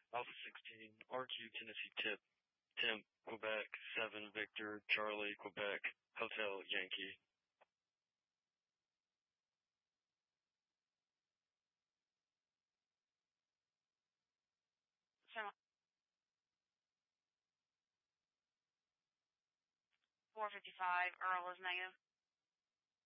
Alpha 16, RQ Tennessee Tip, Temp, Quebec, 7 Victor, Charlie, Quebec, Hotel Yankee. So 455, Earl is negative.